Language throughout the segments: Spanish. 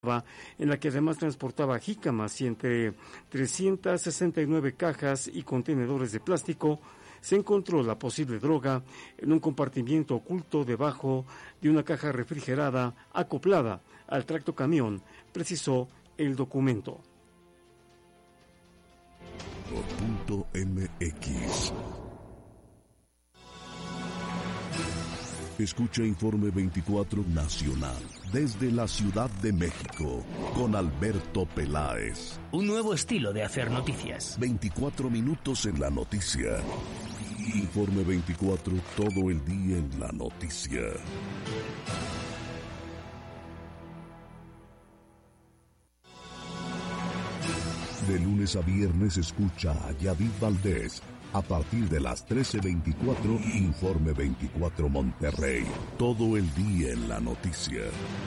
en la que además transportaba jícamas, y entre 369 cajas y contenedores de plástico se encontró la posible droga en un compartimiento oculto debajo de una caja refrigerada acoplada al tractocamión, precisó el documento. .mx. Escucha Informe 24 Nacional desde la Ciudad de México con Alberto Peláez. Un nuevo estilo de hacer noticias. 24 minutos en la noticia. Informe 24, todo el día en la noticia. De lunes a viernes escucha a Yadid Valdés. A partir de las 13:24, Informe 24 Monterrey. Todo el día en la noticia.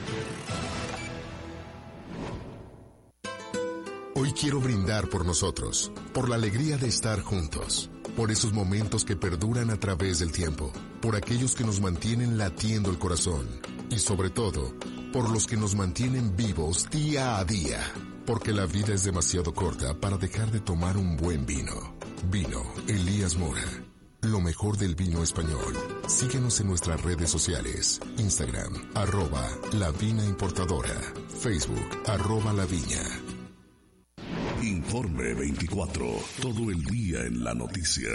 Hoy quiero brindar por nosotros, por la alegría de estar juntos, por esos momentos que perduran a través del tiempo, por aquellos que nos mantienen latiendo el corazón y sobre todo, por los que nos mantienen vivos día a día, porque la vida es demasiado corta para dejar de tomar un buen vino. Vino Elías Mora, lo mejor del vino español. Síguenos en nuestras redes sociales, Instagram, @lavinaimportadora, Facebook, @laviña. Informe 24, todo el día en la noticia.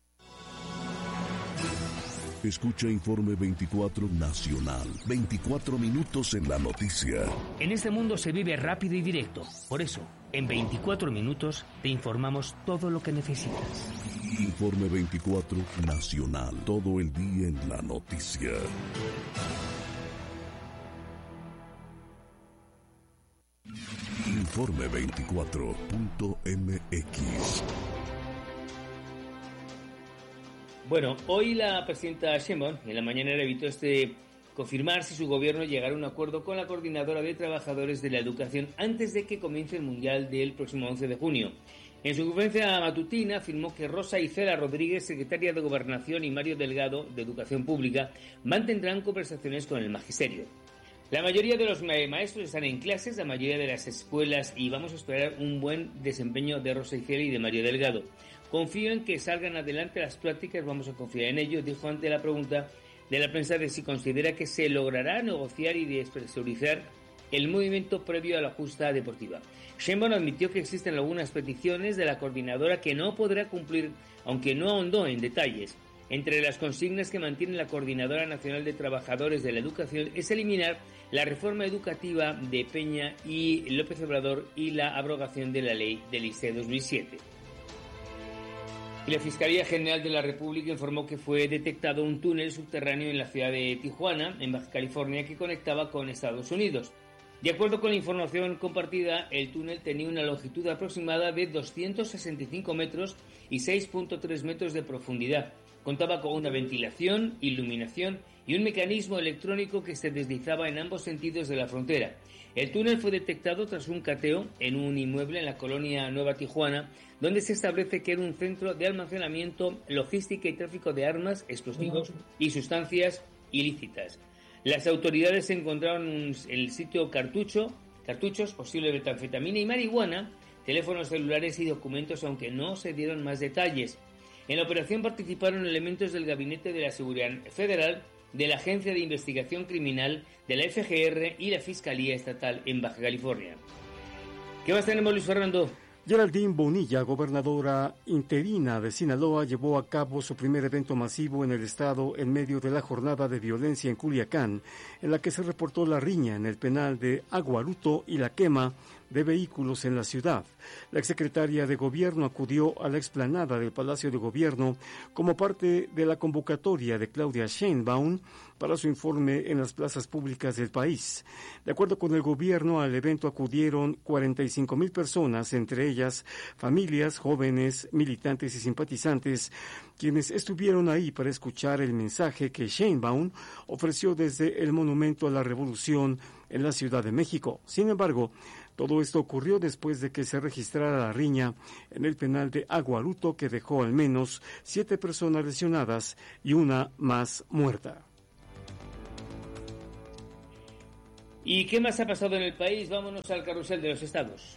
Escucha Informe 24 Nacional, 24 minutos en la noticia. En este mundo se vive rápido y directo. Por eso, en 24 minutos te informamos todo lo que necesitas. Informe 24 Nacional, todo el día en la noticia. Informe 24.mx. Bueno, hoy la presidenta Sheinbaum en la mañanera evitó confirmar si su gobierno llegará a un acuerdo con la Coordinadora de Trabajadores de la Educación antes de que comience el Mundial del próximo 11 de junio. En su conferencia matutina afirmó que Rosa Isela Rodríguez, secretaria de Gobernación, y Mario Delgado, de Educación Pública, mantendrán conversaciones con el magisterio. La mayoría de los maestros están en clases, la mayoría de las escuelas, y vamos a esperar un buen desempeño de Rosa Isela y de Mario Delgado. Confío en que salgan adelante las prácticas, vamos a confiar en ello, dijo ante la pregunta de la prensa de si considera que se logrará negociar y despresurizar el movimiento previo a la justa deportiva. Sheinbaum admitió que existen algunas peticiones de la coordinadora que no podrá cumplir, aunque no ahondó en detalles. Entre las consignas que mantiene la Coordinadora Nacional de Trabajadores de la Educación es eliminar la reforma educativa de Peña y López Obrador y la abrogación de la ley del ICE 2007. Y la Fiscalía General de la República informó que fue detectado un túnel subterráneo en la ciudad de Tijuana, en Baja California, que conectaba con Estados Unidos. De acuerdo con la información compartida, el túnel tenía una longitud aproximada de 265 metros y 6.3 metros de profundidad. Contaba con una ventilación, iluminación y un mecanismo electrónico que se deslizaba en ambos sentidos de la frontera. El túnel fue detectado tras un cateo en un inmueble en la colonia Nueva Tijuana, donde se establece que era un centro de almacenamiento, logística y tráfico de armas, explosivos y sustancias ilícitas. Las autoridades encontraron en el sitio cartuchos, posible metanfetamina y marihuana, teléfonos celulares y documentos, aunque no se dieron más detalles. En la operación participaron elementos del Gabinete de la Seguridad Federal, de la Agencia de Investigación Criminal, de la FGR y la Fiscalía Estatal en Baja California. ¿Qué más tenemos, Luis Fernando? Geraldine Bonilla, gobernadora interina de Sinaloa, llevó a cabo su primer evento masivo en el estado en medio de la jornada de violencia en Culiacán, en la que se reportó la riña en el penal de Aguaruto y la quema de vehículos en la ciudad. La exsecretaria de Gobierno acudió a la explanada del Palacio de Gobierno como parte de la convocatoria de Claudia Sheinbaum para su informe en las plazas públicas del país. De acuerdo con el gobierno, al evento acudieron 45,000 personas, entre ellas familias, jóvenes, militantes y simpatizantes, quienes estuvieron ahí para escuchar el mensaje que Sheinbaum ofreció desde el Monumento a la Revolución en la Ciudad de México. Sin embargo, todo esto ocurrió después de que se registrara la riña en el penal de Aguaruto, que dejó al menos 7 personas lesionadas y una más muerta. ¿Y qué más ha pasado en el país? Vámonos al carrusel de los estados.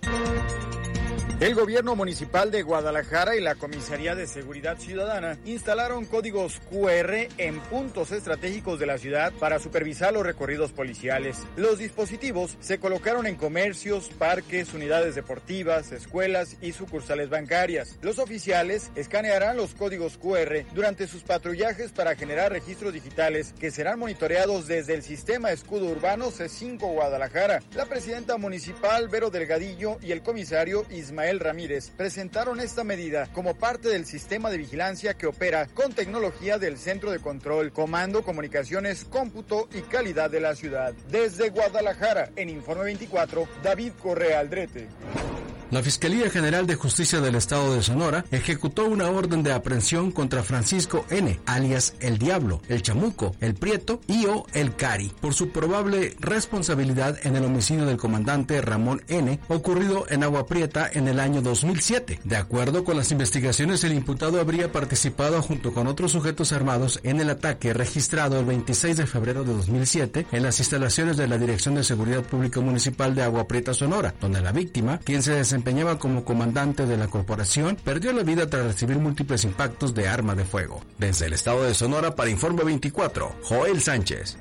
El gobierno municipal de Guadalajara y la Comisaría de Seguridad Ciudadana instalaron códigos QR en puntos estratégicos de la ciudad para supervisar los recorridos policiales. Los dispositivos se colocaron en comercios, parques, unidades deportivas, escuelas y sucursales bancarias. Los oficiales escanearán los códigos QR durante sus patrullajes para generar registros digitales que serán monitoreados desde el sistema escudo urbano C5 Guadalajara. La presidenta municipal Vero Delgadillo y el comisario Ismael Ramírez presentaron esta medida como parte del sistema de vigilancia que opera con tecnología del Centro de Control, Comando, Comunicaciones, Cómputo y Calidad de la ciudad. Desde Guadalajara, en Informe 24, David Correa Aldrete. La Fiscalía General de Justicia del Estado de Sonora ejecutó una orden de aprehensión contra Francisco N., alias El Diablo, El Chamuco, El Prieto y o El Cari, por su probable responsabilidad en el homicidio del comandante Ramón N., ocurrido en Agua Prieta en el año 2007. De acuerdo con las investigaciones, el imputado habría participado junto con otros sujetos armados en el ataque registrado el 26 de febrero de 2007 en las instalaciones de la Dirección de Seguridad Pública Municipal de Agua Prieta, Sonora, donde la víctima, quien se desempeñaba como comandante de la corporación, perdió la vida tras recibir múltiples impactos de arma de fuego. Desde el estado de Sonora, para Informe 24, Joel Sánchez.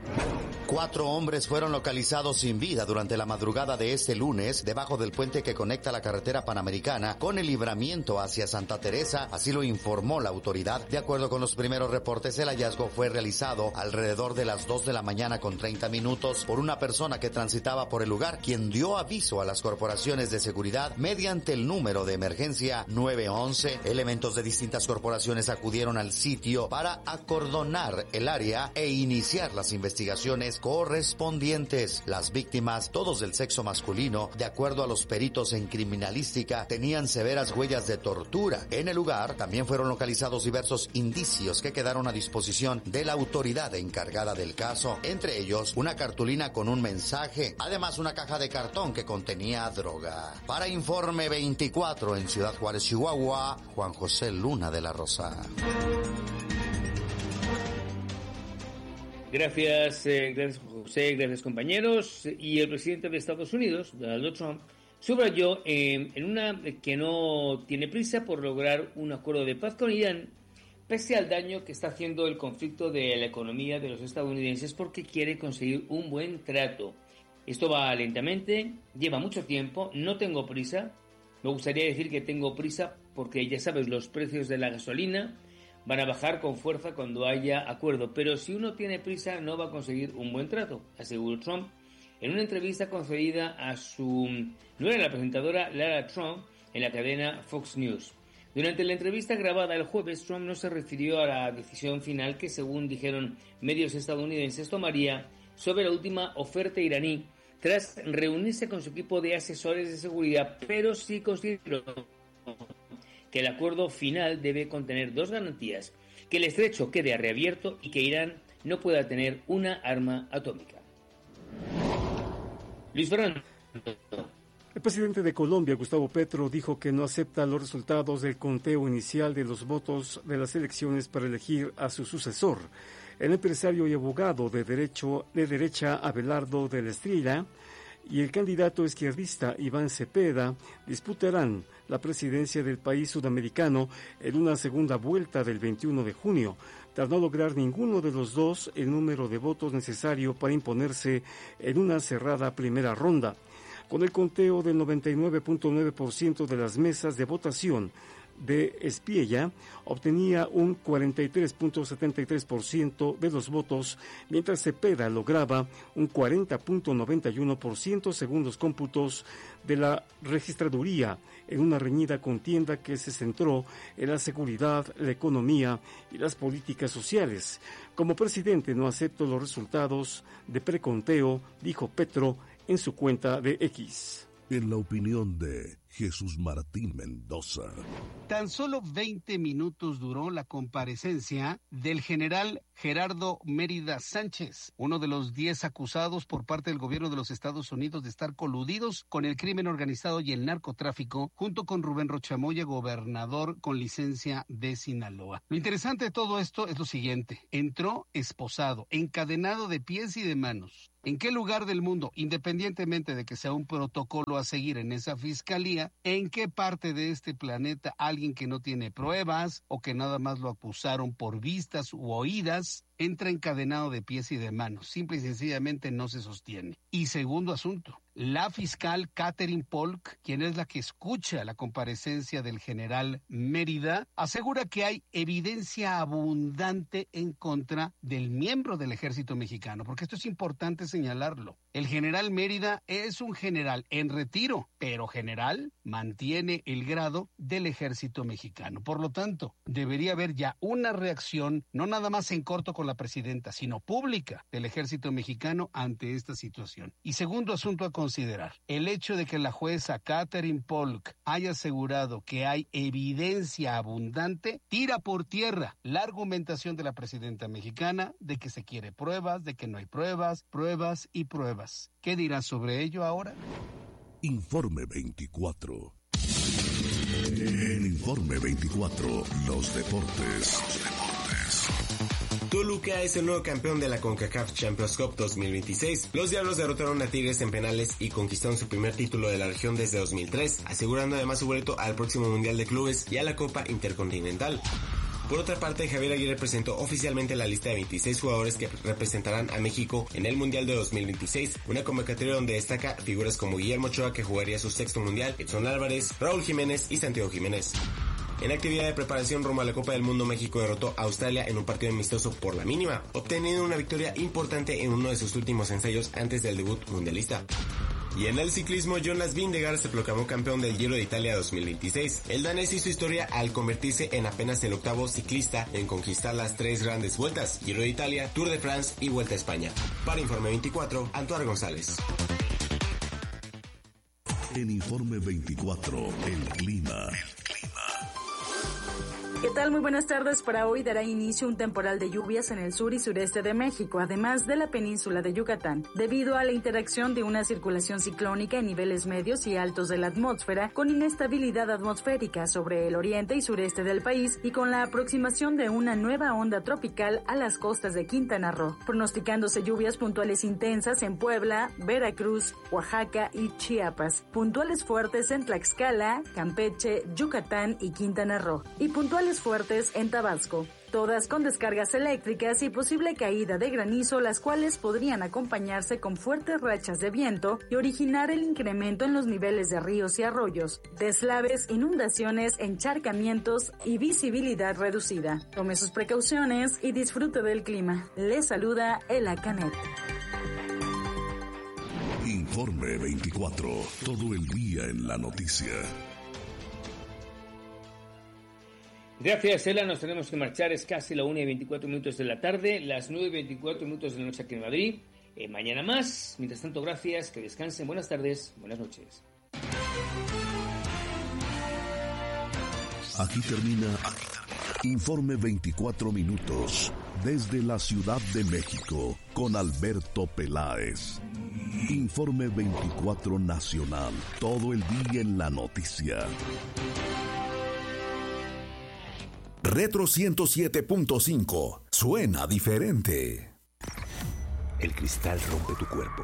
4 hombres fueron localizados sin vida durante la madrugada de este lunes debajo del puente que conecta la carretera panamericana con el libramiento hacia Santa Teresa, así lo informó la autoridad. De acuerdo con los primeros reportes, el hallazgo fue realizado alrededor de las 2 de la mañana con 30 minutos por una persona que transitaba por el lugar, quien dio aviso a las corporaciones de seguridad mediante el número de emergencia 911. Elementos de distintas corporaciones acudieron al sitio para acordonar el área e iniciar las investigaciones correspondientes. Las víctimas, todos del sexo masculino, de acuerdo a los peritos en criminalística, tenían severas huellas de tortura. En el lugar también fueron localizados diversos indicios que quedaron a disposición de la autoridad encargada del caso, entre ellos una cartulina con un mensaje, además una caja de cartón que contenía droga. Para Informe 24 en Ciudad Juárez, Chihuahua, Juan José Luna de la Rosa. Gracias José, gracias compañeros. Y el presidente de Estados Unidos, Donald Trump, subrayó en una que no tiene prisa por lograr un acuerdo de paz con Irán, pese al daño que está haciendo el conflicto de la economía de los estadounidenses, porque quiere conseguir un buen trato. Esto va lentamente, lleva mucho tiempo, no tengo prisa. Me gustaría decir que tengo prisa porque, ya sabes, los precios de la gasolina van a bajar con fuerza cuando haya acuerdo, pero si uno tiene prisa no va a conseguir un buen trato, aseguró Trump en una entrevista concedida a su nuera, la presentadora Lara Trump, en la cadena Fox News. Durante la entrevista grabada el jueves, Trump no se refirió a la decisión final que, según dijeron medios estadounidenses, tomaría sobre la última oferta iraní tras reunirse con su equipo de asesores de seguridad, pero sí consideró que el acuerdo final debe contener 2 garantías: que el estrecho quede reabierto y que Irán no pueda tener una arma atómica. Luis Fernando. El presidente de Colombia, Gustavo Petro, dijo que no acepta los resultados del conteo inicial de los votos de las elecciones para elegir a su sucesor. El empresario y abogado de derecha Abelardo de la Estrella y el candidato izquierdista Iván Cepeda disputarán la presidencia del país sudamericano en una segunda vuelta del 21 de junio, tras no lograr ninguno de los dos el número de votos necesario para imponerse en una cerrada primera ronda. Con el conteo del 99.9% de las mesas de votación de Espiella, obtenía un 43.73% de los votos, mientras Cepeda lograba un 40.91% según los cómputos de la registraduría, en una reñida contienda que se centró en la seguridad, la economía y las políticas sociales. Como presidente no acepto los resultados de preconteo, dijo Petro en su cuenta de X. En la opinión de Jesús Martín Mendoza. Tan solo 20 minutos duró la comparecencia del general Gerardo Mérida Sánchez, uno de los 10 acusados por parte del gobierno de los Estados Unidos de estar coludidos con el crimen organizado y el narcotráfico, junto con Rubén Rocha Moya, gobernador con licencia de Sinaloa. Lo interesante de todo esto es lo siguiente: entró esposado, encadenado de pies y de manos. ¿En qué lugar del mundo, independientemente de que sea un protocolo a seguir en esa fiscalía, en qué parte de este planeta alguien que no tiene pruebas o que nada más lo acusaron por vistas u oídas entra encadenado de pies y de manos? Simple y sencillamente no se sostiene. Y segundo asunto, la fiscal Catherine Polk, quien es la que escucha la comparecencia del general Mérida, asegura que hay evidencia abundante en contra del miembro del ejército mexicano, porque esto es importante señalarlo. El general Mérida es un general en retiro, pero general mantiene el grado del ejército mexicano. Por lo tanto, debería haber ya una reacción, no nada más en corto con la presidenta, sino pública del ejército mexicano ante esta situación. Y segundo asunto a considerar, el hecho de que la jueza Catherine Polk haya asegurado que hay evidencia abundante, tira por tierra la argumentación de la presidenta mexicana de que se quiere pruebas, de que no hay pruebas, pruebas y pruebas. ¿Qué dirás sobre ello ahora? Informe 24. En Informe 24, los deportes. Toluca es el nuevo campeón de la CONCACAF Champions Cup 2026. Los Diablos derrotaron a Tigres en penales y conquistaron su primer título de la región desde 2003, asegurando además su boleto al próximo Mundial de Clubes y a la Copa Intercontinental. Por otra parte, Javier Aguirre presentó oficialmente la lista de 26 jugadores que representarán a México en el Mundial de 2026, una convocatoria donde destaca figuras como Guillermo Ochoa, que jugaría su sexto Mundial, Edson Álvarez, Raúl Jiménez y Santiago Jiménez. En actividad de preparación rumbo a la Copa del Mundo, México derrotó a Australia en un partido amistoso por la mínima, obteniendo una victoria importante en uno de sus últimos ensayos antes del debut mundialista. Y en el ciclismo, Jonas Vingegaard se proclamó campeón del Giro de Italia 2026. El danés hizo historia al convertirse en apenas el octavo ciclista en conquistar las 3 grandes vueltas: Giro de Italia, Tour de France y Vuelta a España. Para Informe 24, Antoine González. En Informe 24, el clima. ¿Qué tal? Muy buenas tardes. Para hoy dará inicio un temporal de lluvias en el sur y sureste de México, además de la península de Yucatán, debido a la interacción de una circulación ciclónica en niveles medios y altos de la atmósfera, con inestabilidad atmosférica sobre el oriente y sureste del país y con la aproximación de una nueva onda tropical a las costas de Quintana Roo, pronosticándose lluvias puntuales intensas en Puebla, Veracruz, Oaxaca y Chiapas, puntuales fuertes en Tlaxcala, Campeche, Yucatán y Quintana Roo, y puntuales fuertes en Tabasco, todas con descargas eléctricas y posible caída de granizo, las cuales podrían acompañarse con fuertes rachas de viento y originar el incremento en los niveles de ríos y arroyos, deslaves, inundaciones, encharcamientos y visibilidad reducida. Tome sus precauciones y disfrute del clima. Le saluda Ela Canet. Informe 24, todo el día en la noticia. Gracias, Ela. Nos tenemos que marchar. Es casi la 1:24 de la tarde, las 9:24 de la noche aquí en Madrid. Mañana más. Mientras tanto, gracias. Que descansen. Buenas tardes. Buenas noches. Aquí termina Informe 24 minutos. Desde la Ciudad de México, con Alberto Peláez. Informe 24 Nacional. Todo el día en la noticia. Retro 107.5. Suena diferente. El cristal rompe tu cuerpo.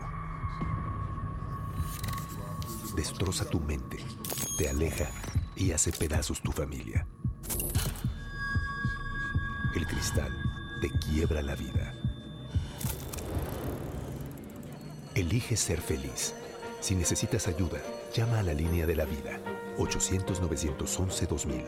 Destroza tu mente. Te aleja y hace pedazos tu familia. El cristal te quiebra la vida. Elige ser feliz. Si necesitas ayuda, llama a la línea de la vida. 800-911-2000.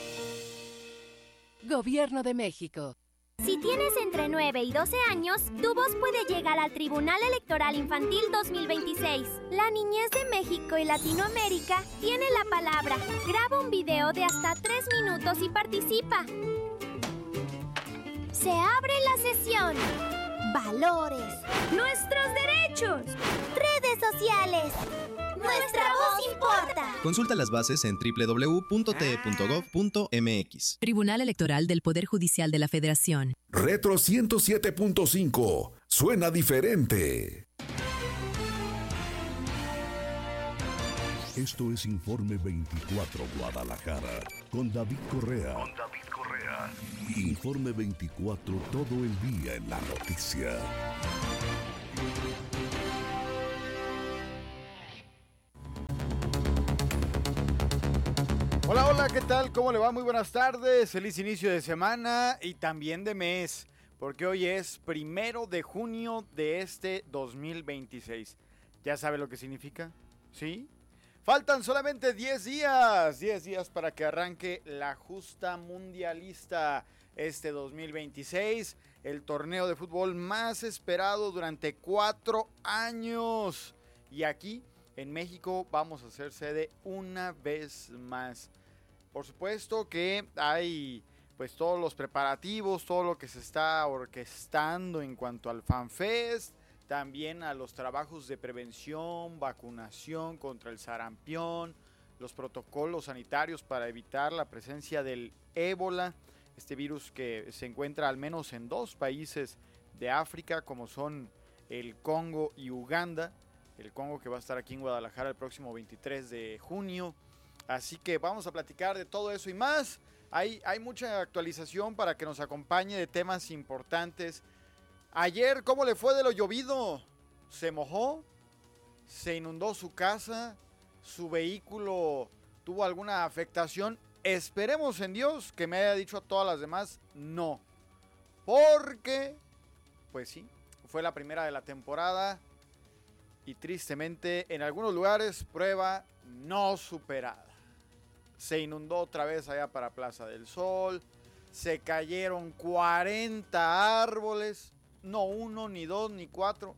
Gobierno de México. Si tienes entre 9 y 12 años, tu voz puede llegar al Tribunal Electoral Infantil 2026. La niñez de México y Latinoamérica tiene la palabra. Graba un video de hasta 3 minutos y participa. Se abre la sesión. Valores. Nuestros derechos. Redes sociales. Nuestra voz importa. Consulta las bases en www.te.gov.mx. Tribunal Electoral del Poder Judicial de la Federación. Retro 107.5. Suena diferente. Esto es Informe 24 Guadalajara con David Correa. Informe 24, todo el día en la noticia. Hola, hola, ¿qué tal? ¿Cómo le va? Muy buenas tardes, feliz inicio de semana y también de mes, porque hoy es 1 de junio de este 2026. ¿Ya sabe lo que significa? ¿Sí? Faltan solamente 10 días para que arranque la justa mundialista este 2026, el torneo de fútbol más esperado durante 4 años. Y aquí en México vamos a ser sede una vez más. Por supuesto que hay pues todos los preparativos, todo lo que se está orquestando en cuanto al FanFest, también a los trabajos de prevención, vacunación contra el sarampión, los protocolos sanitarios para evitar la presencia del ébola, este virus que se encuentra al menos en 2 países de África, como son el Congo y Uganda. El Congo que va a estar aquí en Guadalajara el próximo 23 de junio. Así que vamos a platicar de todo eso y más. Hay mucha actualización para que nos acompañe de temas importantes. Ayer, ¿cómo le fue de lo llovido? ¿Se mojó? ¿Se inundó su casa? ¿Su vehículo tuvo alguna afectación? Esperemos en Dios que me haya dicho a todas las demás no. Porque, pues sí, fue la primera de la temporada y tristemente en algunos lugares prueba no superada. Se inundó otra vez allá para Plaza del Sol, se cayeron 40 árboles. No 1, ni 2, ni 4,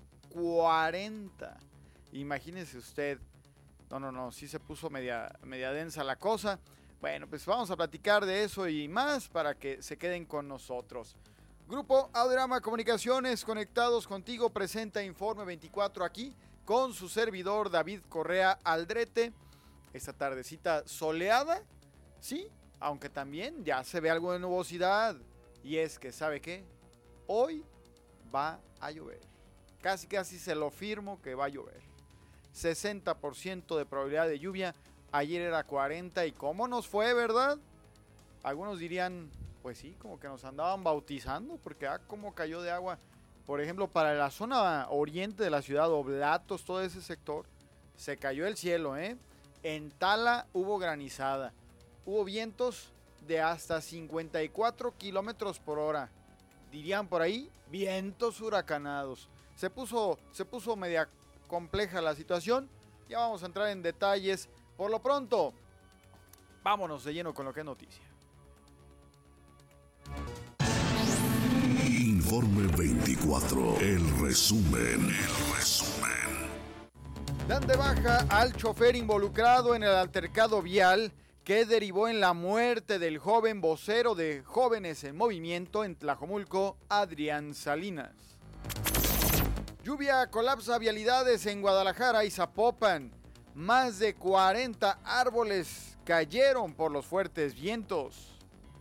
40. Imagínese usted. No, sí se puso media densa la cosa. Bueno, pues vamos a platicar de eso y más para que se queden con nosotros. Grupo Audiorama Comunicaciones, conectados contigo, presenta Informe 24 aquí con su servidor David Correa Aldrete. Esta tardecita soleada, sí, aunque también ya se ve algo de nubosidad. Y es que, ¿sabe qué? Hoy va a llover. Casi se lo firmo que va a llover. 60% de probabilidad de lluvia. Ayer era 40 y cómo nos fue, ¿verdad? Algunos dirían, pues sí, como que nos andaban bautizando porque cómo cayó de agua. Por ejemplo, para la zona oriente de la ciudad, Oblatos, todo ese sector, se cayó el cielo, ¿eh? En Tala hubo granizada. Hubo vientos de hasta 54 kilómetros por hora. Dirían por ahí, vientos huracanados. Se puso media compleja la situación. Ya vamos a entrar en detalles. Por lo pronto, vámonos de lleno con lo que es noticia. Informe 24, el resumen. Dan de baja al chofer involucrado en el altercado vial que derivó en la muerte del joven vocero de Jóvenes en Movimiento en Tlajomulco, Adrián Salinas. Lluvia colapsa vialidades en Guadalajara y Zapopan. Más de 40 árboles cayeron por los fuertes vientos.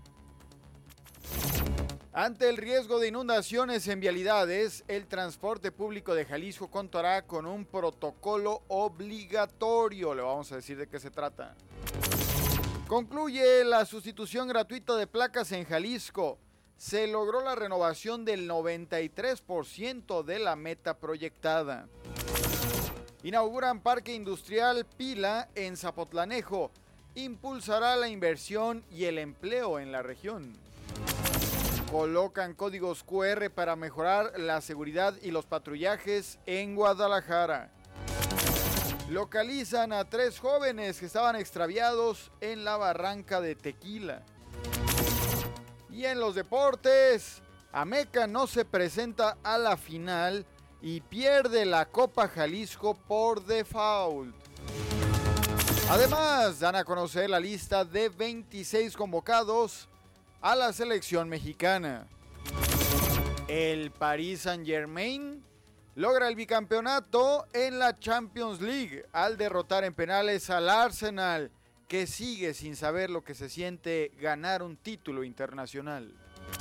Ante el riesgo de inundaciones en vialidades, el transporte público de Jalisco contará con un protocolo obligatorio. Le vamos a decir de qué se trata. Concluye la sustitución gratuita de placas en Jalisco. Se logró la renovación del 93% de la meta proyectada. Inauguran Parque Industrial Pila en Zapotlanejo. Impulsará la inversión y el empleo en la región. Colocan códigos QR para mejorar la seguridad y los patrullajes en Guadalajara. Localizan a 3 jóvenes que estaban extraviados en la barranca de Tequila. Y en los deportes, Ameca no se presenta a la final y pierde la Copa Jalisco por default. Además, dan a conocer la lista de 26 convocados a la selección mexicana. El Paris Saint-Germain logra el bicampeonato en la Champions League al derrotar en penales al Arsenal, que sigue sin saber lo que se siente ganar un título internacional.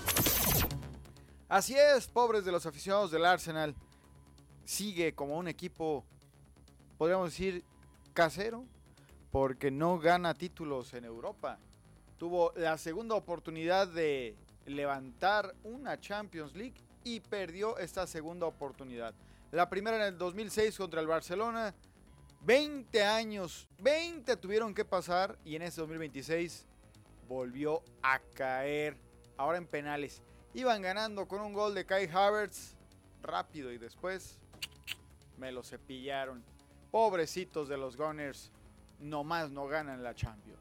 Así es, pobres de los aficionados del Arsenal, sigue como un equipo, podríamos decir, casero, porque no gana títulos en Europa. Tuvo la segunda oportunidad de levantar una Champions League y perdió esta segunda oportunidad. La primera en el 2006 contra el Barcelona. 20 años, 20 tuvieron que pasar y en ese 2026 volvió a caer. Ahora en penales. Iban ganando con un gol de Kai Havertz rápido y después me lo cepillaron. Pobrecitos de los Gunners, nomás no ganan la Champions.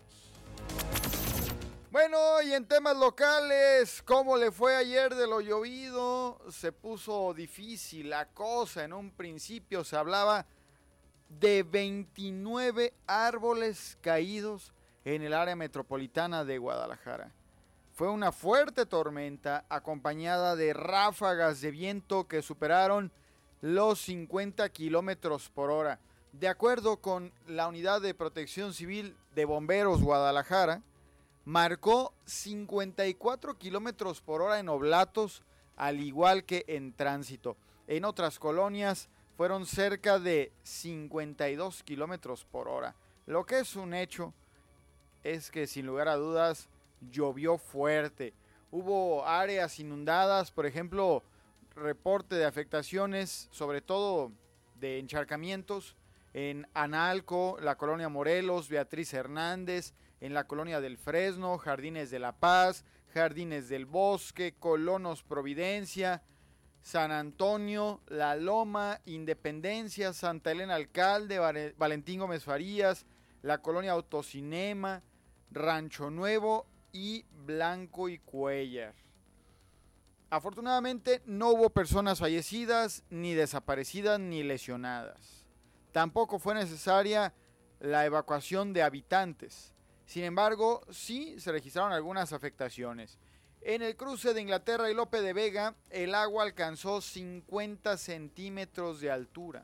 Bueno, y en temas locales, ¿cómo le fue ayer de lo llovido? Se puso difícil la cosa. En un principio se hablaba de 29 árboles caídos en el área metropolitana de Guadalajara. Fue una fuerte tormenta acompañada de ráfagas de viento que superaron los 50 kilómetros por hora. De acuerdo con la Unidad de Protección Civil de Bomberos Guadalajara, marcó 54 kilómetros por hora en Oblatos, al igual que en Tránsito. En otras colonias fueron cerca de 52 kilómetros por hora. Lo que es un hecho es que sin lugar a dudas llovió fuerte. Hubo áreas inundadas, por ejemplo, reporte de afectaciones, sobre todo de encharcamientos, en Analco, la colonia Morelos, Beatriz Hernández, en la colonia del Fresno, Jardines de la Paz, Jardines del Bosque, Colonos Providencia, San Antonio, La Loma, Independencia, Santa Elena Alcalde, Valentín Gómez Farías, la colonia Autocinema, Rancho Nuevo y Blanco y Cuellar. Afortunadamente no hubo personas fallecidas, ni desaparecidas, ni lesionadas. Tampoco fue necesaria la evacuación de habitantes. Sin embargo, sí se registraron algunas afectaciones. En el cruce de Inglaterra y Lope de Vega, el agua alcanzó 50 centímetros de altura.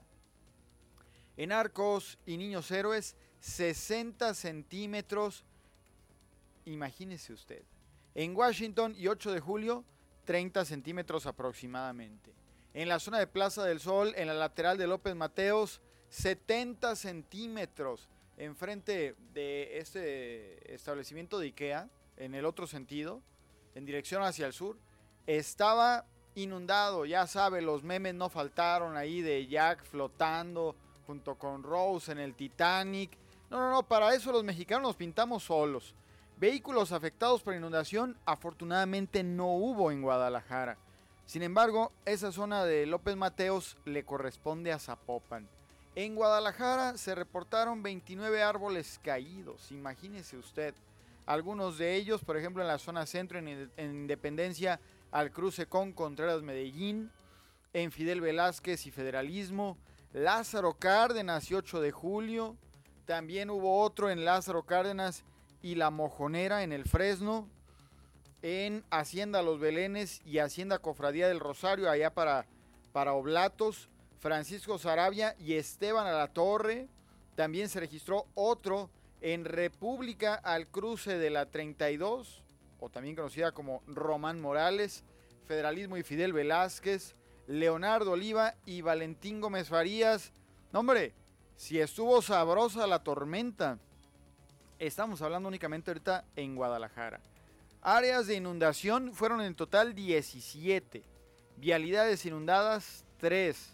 En Arcos y Niños Héroes, 60 centímetros. Imagínese usted. En Washington y 8 de julio, 30 centímetros aproximadamente. En la zona de Plaza del Sol, en la lateral de López Mateos, 70 centímetros. Enfrente de este establecimiento de IKEA, en el otro sentido, en dirección hacia el sur, estaba inundado. Ya sabe, los memes no faltaron ahí de Jack flotando junto con Rose en el Titanic. No, para eso los mexicanos nos pintamos solos. Vehículos afectados por inundación afortunadamente no hubo en Guadalajara. Sin embargo, esa zona de López Mateos le corresponde a Zapopan. En Guadalajara se reportaron 29 árboles caídos, imagínese usted. Algunos de ellos, por ejemplo, en la zona centro, en Independencia, al cruce con Contreras Medellín, en Fidel Velázquez y Federalismo, Lázaro Cárdenas y 8 de julio. También hubo otro en Lázaro Cárdenas y La Mojonera en el Fresno, en Hacienda Los Belenes y Hacienda Cofradía del Rosario, allá para Oblatos, Francisco Sarabia y Esteban Alatorre. También se registró otro en República al cruce de la 32, o también conocida como Román Morales, Federalismo y Fidel Velázquez, Leonardo Oliva y Valentín Gómez Farías. No, hombre, si estuvo sabrosa la tormenta. Estamos hablando únicamente ahorita en Guadalajara. Áreas de inundación fueron en total 17. Vialidades inundadas 3.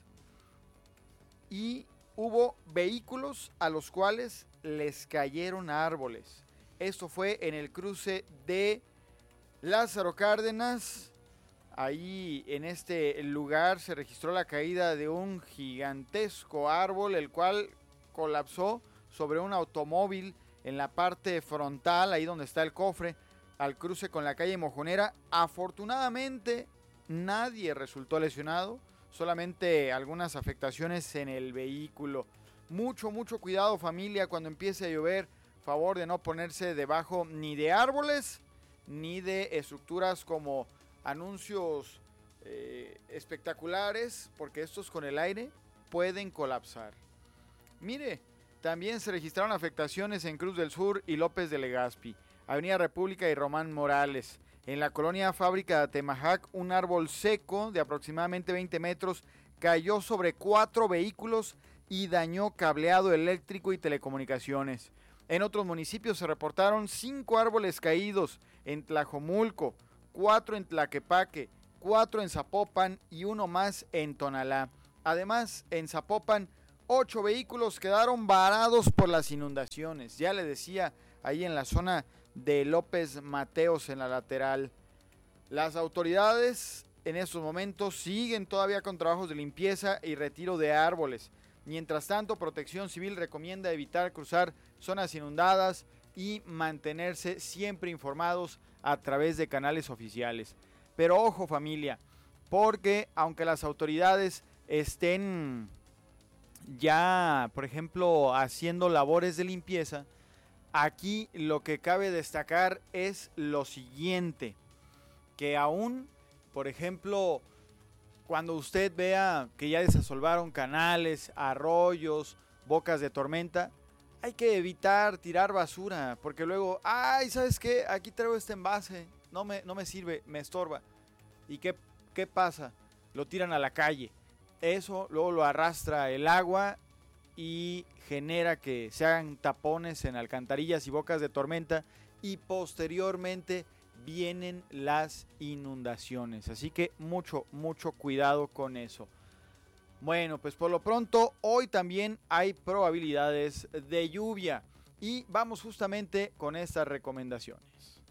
Y hubo vehículos a los cuales les cayeron árboles. Esto fue en el cruce de Lázaro Cárdenas. Ahí en este lugar se registró la caída de un gigantesco árbol, el cual colapsó sobre un automóvil en la parte frontal, ahí donde está el cofre, al cruce con la calle Mojonera. Afortunadamente nadie resultó lesionado, solamente algunas afectaciones en el vehículo. Mucho cuidado, familia, cuando empiece a llover. Favor de no ponerse debajo ni de árboles ni de estructuras como anuncios espectaculares, porque estos con el aire pueden colapsar. Mire, también se registraron afectaciones en Cruz del Sur y López de Legazpi, Avenida República y Román Morales. En la colonia Fábrica de Atemajac, un árbol seco de aproximadamente 20 metros cayó sobre 4 vehículos y dañó cableado eléctrico y telecomunicaciones. En otros municipios se reportaron 5 árboles caídos en Tlajomulco, 4 en Tlaquepaque, 4 en Zapopan y 1 más en Tonalá. Además, en Zapopan, 8 vehículos quedaron varados por las inundaciones. Ya le decía, ahí en la zona de López Mateos, en la lateral. Las autoridades en estos momentos siguen todavía con trabajos de limpieza y retiro de árboles. Mientras tanto, Protección Civil recomienda evitar cruzar zonas inundadas y mantenerse siempre informados a través de canales oficiales. Pero ojo, familia, porque aunque las autoridades estén ya, por ejemplo, haciendo labores de limpieza, aquí lo que cabe destacar es lo siguiente, que aún, por ejemplo, cuando usted vea que ya desasolvaron canales, arroyos, bocas de tormenta, hay que evitar tirar basura, porque luego, ay, ¿sabes qué? Aquí traigo este envase, no me sirve, me estorba. ¿Y qué pasa? Lo tiran a la calle. Eso luego lo arrastra el agua y genera que se hagan tapones en alcantarillas y bocas de tormenta, y posteriormente vienen las inundaciones. Así que mucho cuidado con eso. Bueno, pues por lo pronto hoy también hay probabilidades de lluvia y vamos justamente con estas recomendaciones.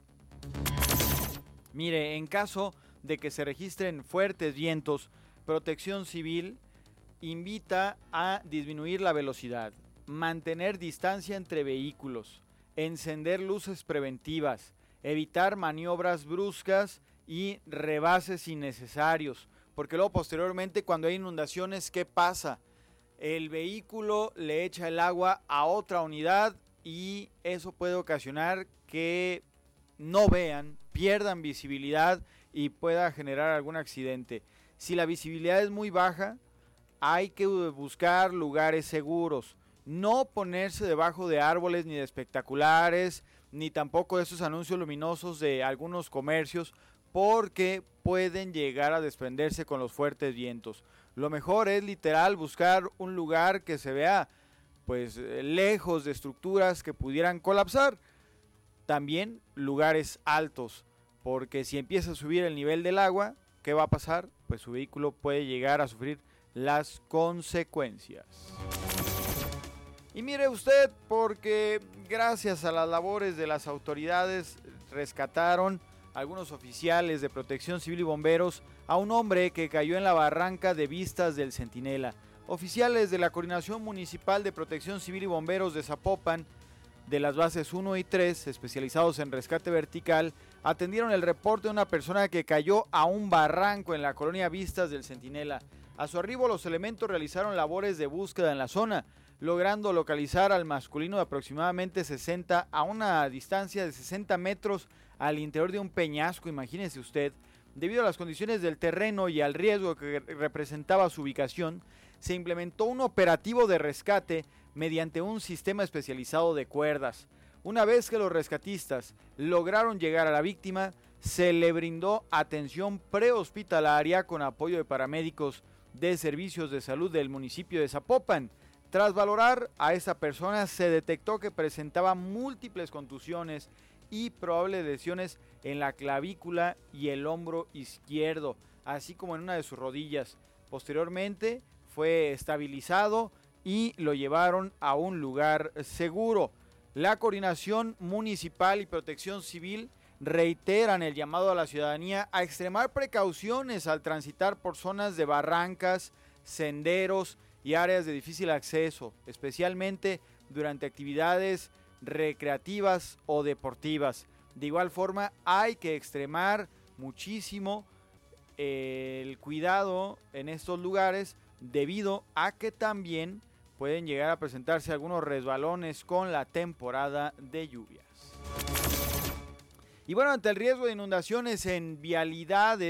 Mire, en caso de que se registren fuertes vientos, Protección Civil invita a disminuir la velocidad, mantener distancia entre vehículos, encender luces preventivas, evitar maniobras bruscas y rebases innecesarios, porque luego posteriormente cuando hay inundaciones, ¿qué pasa? El vehículo le echa el agua a otra unidad y eso puede ocasionar que no vean, pierdan visibilidad y pueda generar algún accidente. Si la visibilidad es muy baja, hay que buscar lugares seguros, no ponerse debajo de árboles ni de espectaculares, ni tampoco de esos anuncios luminosos de algunos comercios, porque pueden llegar a desprenderse con los fuertes vientos. Lo mejor es literal buscar un lugar que se vea pues lejos de estructuras que pudieran colapsar. También lugares altos, porque si empieza a subir el nivel del agua, ¿qué va a pasar? Pues su vehículo puede llegar a sufrir las consecuencias. Y mire usted, porque gracias a las labores de las autoridades rescataron algunos oficiales de Protección Civil y bomberos a un hombre que cayó en la barranca de Vistas del Centinela. Oficiales de la Coordinación Municipal de Protección Civil y Bomberos de Zapopan, de las bases 1 y 3, especializados en rescate vertical, atendieron el reporte de una persona que cayó a un barranco en la colonia Vistas del Centinela. A su arribo, los elementos realizaron labores de búsqueda en la zona, logrando localizar al masculino de aproximadamente 60 a una distancia de 60 metros al interior de un peñasco, imagínese usted. Debido a las condiciones del terreno y al riesgo que representaba su ubicación, se implementó un operativo de rescate mediante un sistema especializado de cuerdas. Una vez que los rescatistas lograron llegar a la víctima, se le brindó atención prehospitalaria con apoyo de paramédicos de servicios de salud del municipio de Zapopan. Tras valorar a esta persona, se detectó que presentaba múltiples contusiones y probables lesiones en la clavícula y el hombro izquierdo, así como en una de sus rodillas. Posteriormente fue estabilizado y lo llevaron a un lugar seguro. La Coordinación Municipal y Protección Civil reiteran el llamado a la ciudadanía a extremar precauciones al transitar por zonas de barrancas, senderos y áreas de difícil acceso, especialmente durante actividades recreativas o deportivas. De igual forma, hay que extremar muchísimo el cuidado en estos lugares, debido a que también pueden llegar a presentarse algunos resbalones con la temporada de lluvias. Y bueno, ante el riesgo de inundaciones en vialidades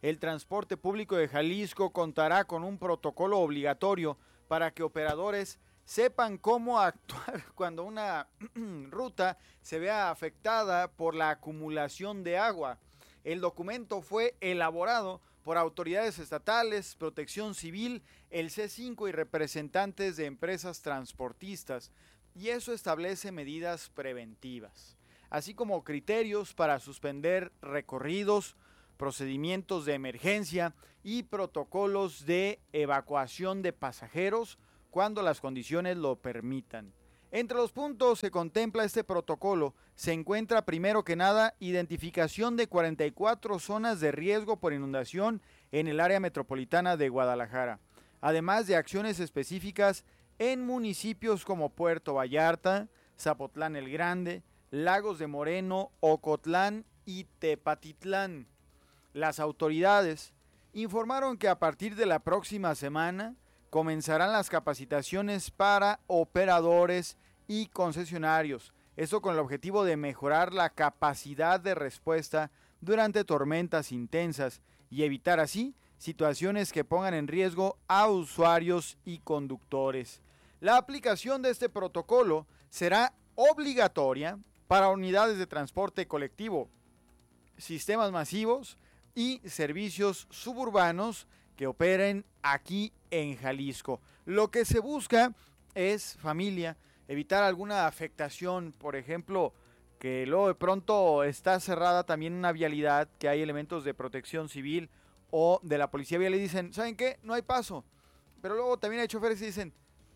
El transporte público de Jalisco contará con un protocolo obligatorio para que operadores sepan cómo actuar cuando una ruta se vea afectada por la acumulación de agua. El documento fue elaborado por autoridades estatales, Protección Civil, el C5 y representantes de empresas transportistas, y eso establece medidas preventivas, así como criterios para suspender recorridos, procedimientos de emergencia y protocolos de evacuación de pasajeros cuando las condiciones lo permitan. Entre los puntos que contempla este protocolo se encuentra primero que nada identificación de 44 zonas de riesgo por inundación en el área metropolitana de Guadalajara, además de acciones específicas en municipios como Puerto Vallarta, Zapotlán el Grande, Lagos de Moreno, Ocotlán y Tepatitlán. Las autoridades informaron que a partir de la próxima semana comenzarán las capacitaciones para operadores y concesionarios, esto con el objetivo de mejorar la capacidad de respuesta durante tormentas intensas y evitar así situaciones que pongan en riesgo a usuarios y conductores. La aplicación de este protocolo será obligatoria para unidades de transporte colectivo, sistemas masivos y servicios suburbanos que operen aquí en Jalisco. Lo que se busca es, familia, evitar alguna afectación, por ejemplo, que luego de pronto está cerrada también una vialidad, que hay elementos de protección civil o de la policía vial y dicen, ¿saben qué? No hay paso. Pero luego también hay choferes que dicen,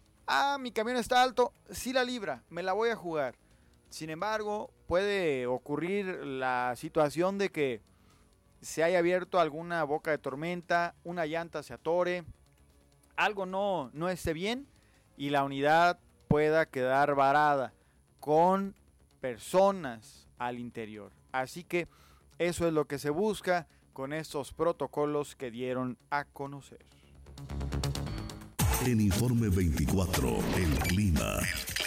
mi camión está alto, sí la libra, me la voy a jugar. Sin embargo, puede ocurrir la situación de que se haya abierto alguna boca de tormenta, una llanta se atore, algo no esté bien y la unidad pueda quedar varada con personas al interior. Así que eso es lo que se busca con estos protocolos que dieron a conocer. En Informe 24, el clima.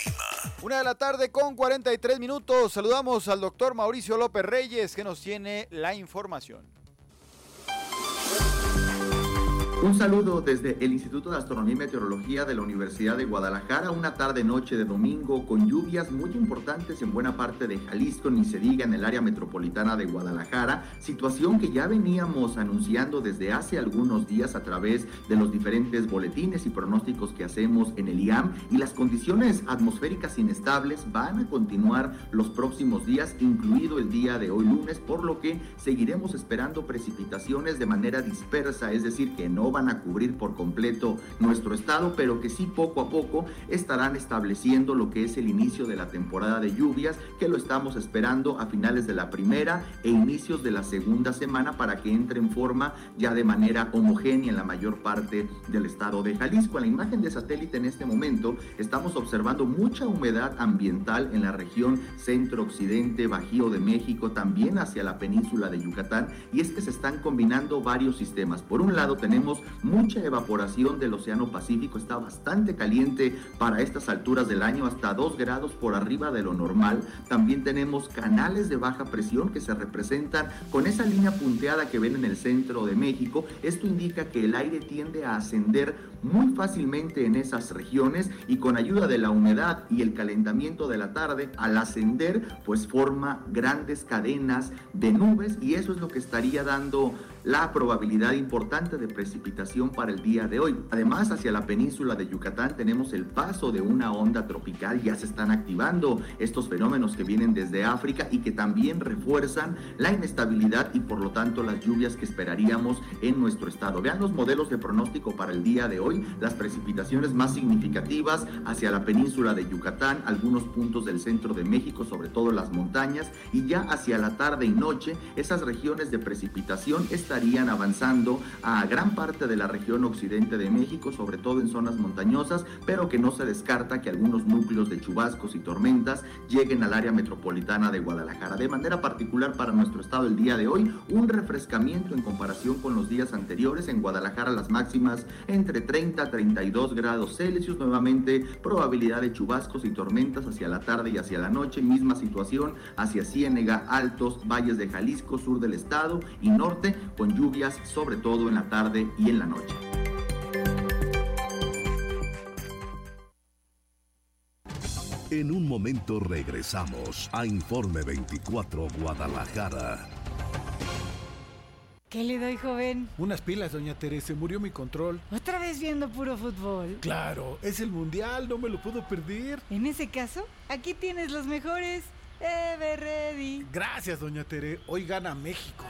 1:43 p.m. Saludamos al doctor Mauricio López Reyes, que nos tiene la información. Un saludo desde el Instituto de Astronomía y Meteorología de la Universidad de Guadalajara. Una tarde-noche de domingo con lluvias muy importantes en buena parte de Jalisco, ni se diga en el área metropolitana de Guadalajara, situación que ya veníamos anunciando desde hace algunos días a través de los diferentes boletines y pronósticos que hacemos en el IAM, y las condiciones atmosféricas inestables van a continuar los próximos días, incluido el día de hoy lunes, por lo que seguiremos esperando precipitaciones de manera dispersa, es decir, que no van a cubrir por completo nuestro estado, pero que sí poco a poco estarán estableciendo lo que es el inicio de la temporada de lluvias, que lo estamos esperando a finales de la primera e inicios de la segunda semana para que entre en forma ya de manera homogénea en la mayor parte del estado de Jalisco. En la imagen de satélite en este momento estamos observando mucha humedad ambiental en la región centro-occidente, Bajío de México, también hacia la península de Yucatán, y es que se están combinando varios sistemas. Por un lado tenemos mucha evaporación del Océano Pacífico, está bastante caliente para estas alturas del año, hasta 2 grados por arriba de lo normal. También tenemos canales de baja presión que se representan con esa línea punteada que ven en el centro de México. Esto indica que el aire tiende a ascender muy fácilmente en esas regiones, y con ayuda de la humedad y el calentamiento de la tarde, al ascender pues forma grandes cadenas de nubes, y eso es lo que estaría dando la probabilidad importante de precipitación para el día de hoy. Además, hacia la península de Yucatán tenemos el paso de una onda tropical. Ya se están activando estos fenómenos que vienen desde África y que también refuerzan la inestabilidad y por lo tanto las lluvias que esperaríamos en nuestro estado. Vean los modelos de pronóstico para el día de hoy. Las precipitaciones más significativas hacia la península de Yucatán, algunos puntos del centro de México, sobre todo las montañas, y ya hacia la tarde y noche esas regiones de precipitación estarían avanzando a gran parte de la región occidente de México, sobre todo en zonas montañosas, pero que no se descarta que algunos núcleos de chubascos y tormentas lleguen al área metropolitana de Guadalajara. De manera particular para nuestro estado el día de hoy, un refrescamiento en comparación con los días anteriores. En Guadalajara las máximas entre 30 a 32 grados Celsius, nuevamente probabilidad de chubascos y tormentas hacia la tarde y hacia la noche, misma situación hacia Ciénega, Altos, valles de Jalisco, sur del estado y norte, con lluvias sobre todo en la tarde y en la noche. En un momento regresamos a Informe 24 Guadalajara. ¿Qué le doy, joven? Unas pilas, doña Teresa, murió mi control. ¿Otra vez viendo puro fútbol? Claro, es el mundial, no me lo puedo perder. En ese caso, aquí tienes los mejores. Everready. Gracias, doña Tere, hoy gana México.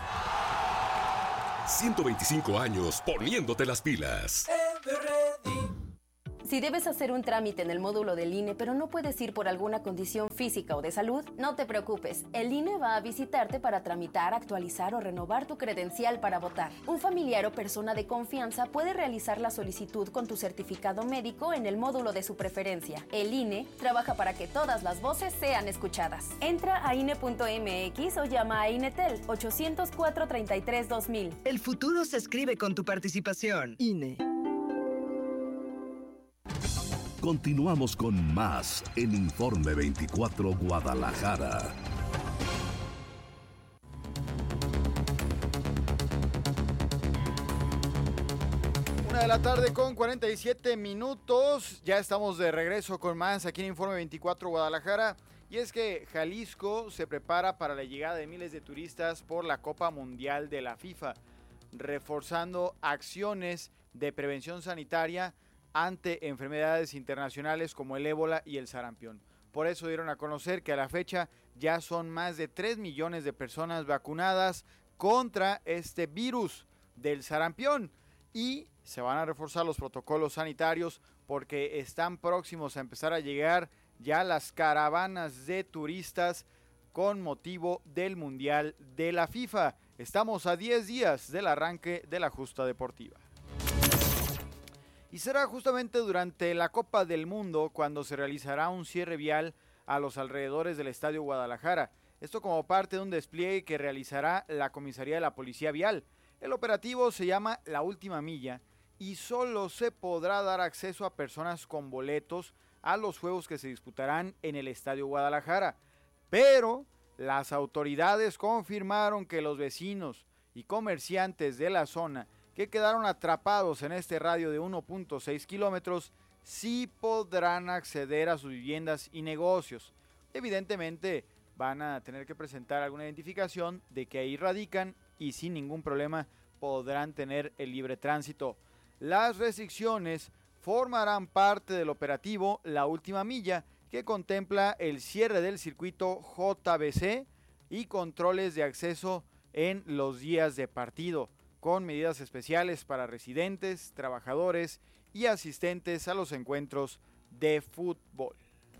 125 años poniéndote las pilas. Everready. Si debes hacer un trámite en el módulo del INE, pero no puedes ir por alguna condición física o de salud, no te preocupes. El INE va a visitarte para tramitar, actualizar o renovar tu credencial para votar. Un familiar o persona de confianza puede realizar la solicitud con tu certificado médico en el módulo de su preferencia. El INE trabaja para que todas las voces sean escuchadas. Entra a INE.mx o llama a INETEL 804-33-2000. El futuro se escribe con tu participación. INE. Continuamos con más en Informe 24 Guadalajara. Una de la tarde con 47 minutos. Ya estamos de regreso con más aquí en Informe 24 Guadalajara. Y es que Jalisco se prepara para la llegada de miles de turistas por la Copa Mundial de la FIFA, reforzando acciones de prevención sanitaria ante enfermedades internacionales como el ébola y el sarampión. Por eso dieron a conocer que a la fecha ya son más de 3 millones de personas vacunadas contra este virus del sarampión y se van a reforzar los protocolos sanitarios porque están próximos a empezar a llegar ya las caravanas de turistas con motivo del Mundial de la FIFA. Estamos a 10 días del arranque de la justa deportiva. Y será justamente durante la Copa del Mundo cuando se realizará un cierre vial a los alrededores del Estadio Guadalajara. Esto como parte de un despliegue que realizará la Comisaría de la Policía Vial. El operativo se llama La Última Milla y solo se podrá dar acceso a personas con boletos a los juegos que se disputarán en el Estadio Guadalajara. Pero las autoridades confirmaron que los vecinos y comerciantes de la zona que quedaron atrapados en este radio de 1.6 kilómetros, sí podrán acceder a sus viviendas y negocios. Evidentemente van a tener que presentar alguna identificación de que ahí radican y sin ningún problema podrán tener el libre tránsito. Las restricciones formarán parte del operativo La Última Milla, que contempla el cierre del circuito JBC y controles de acceso en los días de partido, con medidas especiales para residentes, trabajadores y asistentes a los encuentros de fútbol.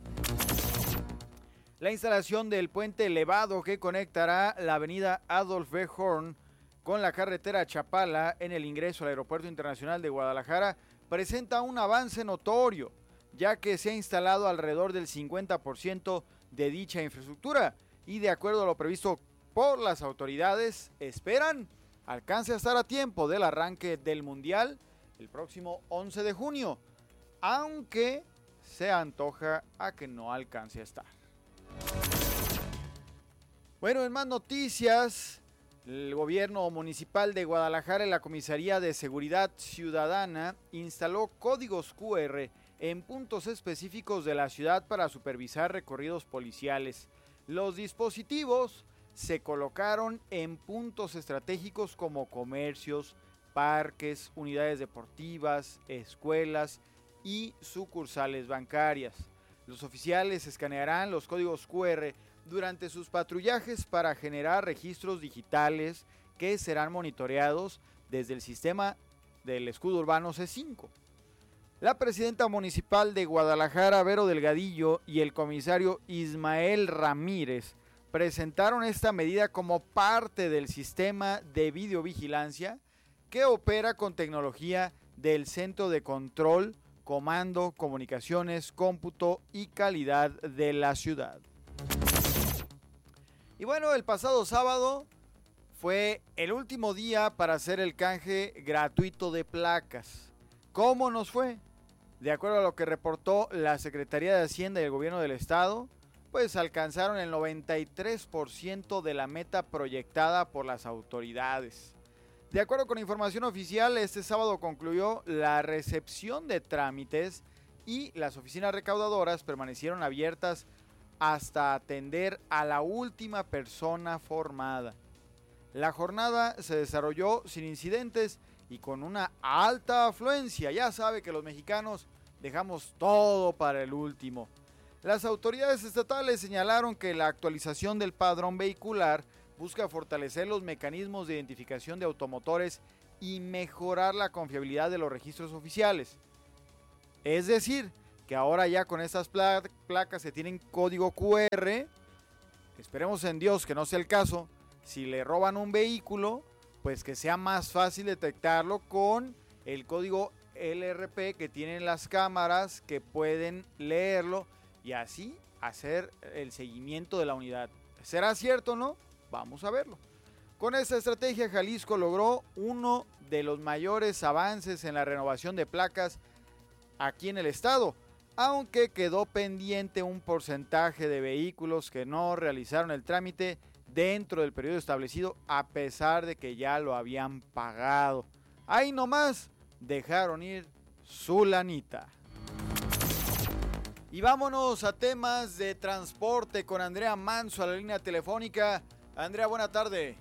La instalación del puente elevado que conectará la avenida Adolf B. Horn con la carretera Chapala en el ingreso al Aeropuerto Internacional de Guadalajara presenta un avance notorio, ya que se ha instalado alrededor del 50% de dicha infraestructura y de acuerdo a lo previsto por las autoridades, esperan alcance a estar a tiempo del arranque del Mundial el próximo 11 de junio, aunque se antoja a que no alcance a estar. Bueno, en más noticias, el gobierno municipal de Guadalajara y la Comisaría de Seguridad Ciudadana instaló códigos QR en puntos específicos de la ciudad para supervisar recorridos policiales. Los dispositivos se colocaron en puntos estratégicos como comercios, parques, unidades deportivas, escuelas y sucursales bancarias. Los oficiales escanearán los códigos QR durante sus patrullajes para generar registros digitales que serán monitoreados desde el sistema del escudo urbano C5. La presidenta municipal de Guadalajara, Vero Delgadillo, y el comisario Ismael Ramírez presentaron esta medida como parte del sistema de videovigilancia que opera con tecnología del Centro de Control, Comando, Comunicaciones, Cómputo y Calidad de la ciudad. Y bueno, el pasado sábado fue el último día para hacer el canje gratuito de placas. ¿Cómo nos fue? De acuerdo a lo que reportó la Secretaría de Hacienda y el Gobierno del Estado, pues alcanzaron el 93% de la meta proyectada por las autoridades. De acuerdo con información oficial, este sábado concluyó la recepción de trámites y las oficinas recaudadoras permanecieron abiertas hasta atender a la última persona formada. La jornada se desarrolló sin incidentes y con una alta afluencia. Ya sabe que los mexicanos dejamos todo para el último. Las autoridades estatales señalaron que la actualización del padrón vehicular busca fortalecer los mecanismos de identificación de automotores y mejorar la confiabilidad de los registros oficiales. Es decir, que ahora ya con estas placas que tienen código QR, esperemos en Dios que no sea el caso, si le roban un vehículo, pues que sea más fácil detectarlo con el código LRP que tienen las cámaras que pueden leerlo y así hacer el seguimiento de la unidad. ¿Será cierto o no? Vamos a verlo. Con esta estrategia, Jalisco logró uno de los mayores avances en la renovación de placas aquí en el estado, aunque quedó pendiente un porcentaje de vehículos que no realizaron el trámite dentro del periodo establecido, a pesar de que ya lo habían pagado. Ahí nomás dejaron ir su lanita. Y vámonos a temas de transporte con Andrea Manso a la línea telefónica. Andrea, buena tarde.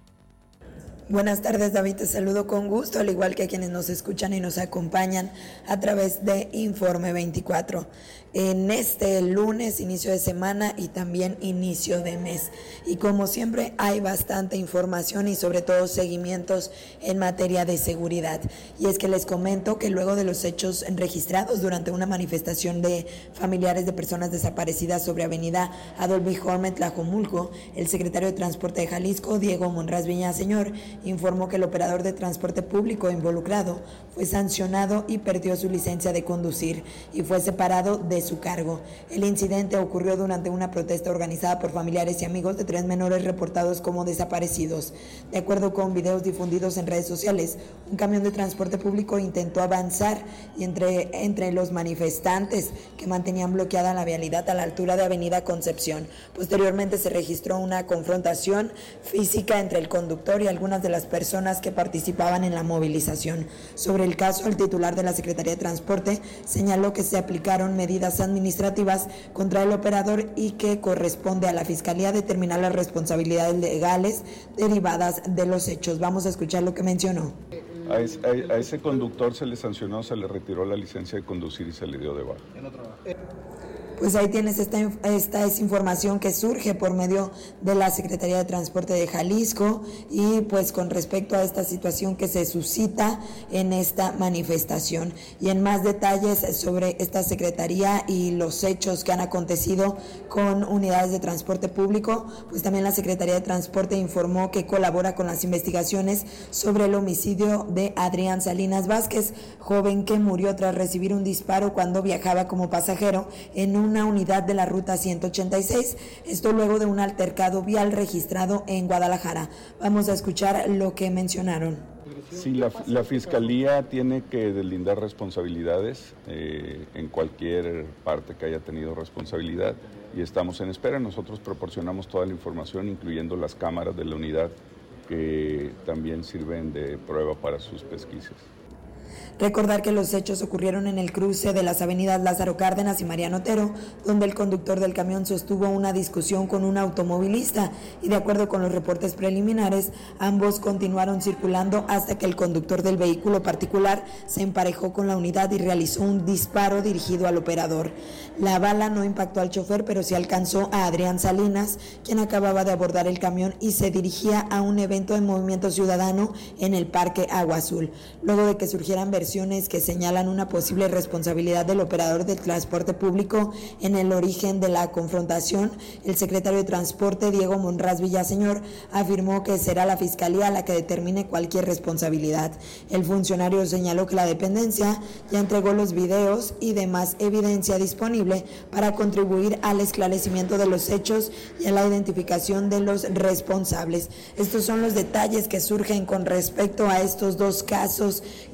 Buenas tardes, David, te saludo con gusto, al igual que a quienes nos escuchan y nos acompañan a través de Informe 24. En este lunes, inicio de semana y también inicio de mes. Y como siempre hay bastante información y sobre todo seguimientos en materia de seguridad. Y es que les comento que luego de los hechos registrados durante una manifestación de familiares de personas desaparecidas sobre avenida Adolfo Bijormet, Tlajomulco, el secretario de Transporte de Jalisco, Diego Monraz Villaseñor, informó que el operador de transporte público involucrado fue sancionado y perdió su licencia de conducir y fue separado de su cargo. El incidente ocurrió durante una protesta organizada por familiares y amigos de 3 menores reportados como desaparecidos. De acuerdo con videos difundidos en redes sociales, un camión de transporte público intentó avanzar y entre los manifestantes que mantenían bloqueada la vialidad a la altura de Avenida Concepción. Posteriormente se registró una confrontación física entre el conductor y algunas de las personas que participaban en la movilización. Sobre el caso, el titular de la Secretaría de Transporte señaló que se aplicaron medidas administrativas contra el operador y que corresponde a la Fiscalía determinar las responsabilidades legales derivadas de los hechos. Vamos a escuchar lo que mencionó. A ese conductor se le sancionó, se le retiró la licencia de conducir y se le dio de baja. Pues ahí tienes esta es información que surge por medio de la Secretaría de Transporte de Jalisco y pues con respecto a esta situación que se suscita en esta manifestación. Y en más detalles sobre esta Secretaría y los hechos que han acontecido con unidades de transporte público, pues también la Secretaría de Transporte informó que colabora con las investigaciones sobre el homicidio de Adrián Salinas Vázquez, joven que murió tras recibir un disparo cuando viajaba como pasajero en una unidad de la ruta 186, esto luego de un altercado vial registrado en Guadalajara. Vamos a escuchar lo que mencionaron. Sí, la Fiscalía tiene que deslindar responsabilidades en cualquier parte que haya tenido responsabilidad y estamos en espera. Nosotros proporcionamos toda la información, incluyendo las cámaras de la unidad que también sirven de prueba para sus pesquisas. Recordar que los hechos ocurrieron en el cruce de las avenidas Lázaro Cárdenas y Mariano Otero, donde el conductor del camión sostuvo una discusión con un automovilista y de acuerdo con los reportes preliminares, ambos continuaron circulando hasta que el conductor del vehículo particular se emparejó con la unidad y realizó un disparo dirigido al operador. La bala no impactó al chofer, pero sí alcanzó a Adrián Salinas, quien acababa de abordar el camión y se dirigía a un evento de Movimiento Ciudadano en el Parque Agua Azul. Luego de que surgieran versiones que señalan una posible responsabilidad del operador del transporte público en el origen de la confrontación, el secretario de Transporte, Diego Monraz Villaseñor, afirmó que será la Fiscalía la que determine cualquier responsabilidad. El funcionario señaló que la dependencia ya entregó los videos y demás evidencia disponible para contribuir al esclarecimiento de los hechos y a la identificación de los responsables. Estos son los detalles que surgen con respecto a estos dos casos que ocurren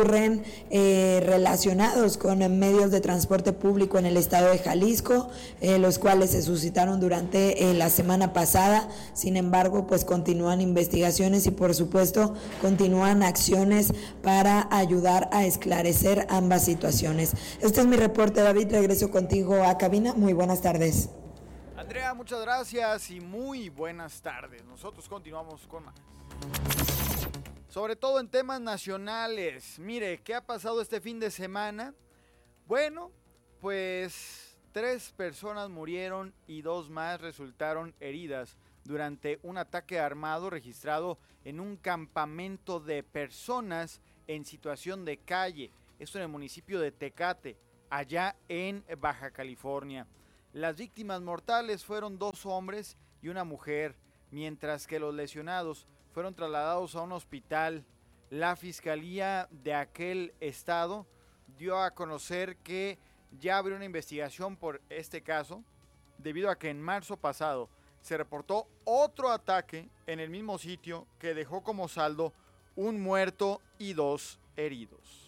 ocurren relacionados con medios de transporte público en el estado de Jalisco, los cuales se suscitaron durante la semana pasada. Sin embargo, pues continúan investigaciones y por supuesto continúan acciones para ayudar a esclarecer ambas situaciones. Este es mi reporte, David. Regreso contigo a cabina. Muy buenas tardes. Andrea, muchas gracias y muy buenas tardes. Nosotros continuamos con más. Sobre todo en temas nacionales. Mire, ¿qué ha pasado este fin de semana? Bueno, pues 3 personas murieron y 2 más resultaron heridas durante un ataque armado registrado en un campamento de personas en situación de calle. Esto en el municipio de Tecate, allá en Baja California. Las víctimas mortales fueron 2 hombres y una mujer, mientras que los lesionados fueron trasladados a un hospital. La fiscalía de aquel estado dio a conocer que ya abrió una investigación por este caso, debido a que en marzo pasado se reportó otro ataque en el mismo sitio que dejó como saldo un muerto y 2 heridos.